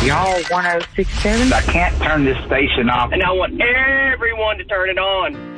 Y'all 1067? I can't turn this station off. And I want everyone to turn it on.